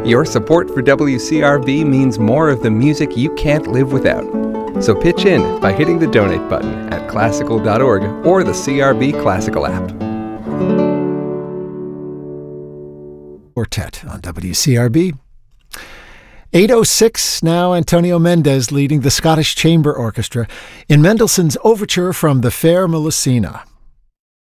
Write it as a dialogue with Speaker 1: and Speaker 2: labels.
Speaker 1: Your support for WCRB means more of the music you can't live without. So pitch in by hitting the donate button at classical.org or the CRB Classical app.
Speaker 2: Quartet on WCRB. 8:06 now. Antonio Mendez leading the Scottish Chamber Orchestra in Mendelssohn's Overture from the Fair Melusina.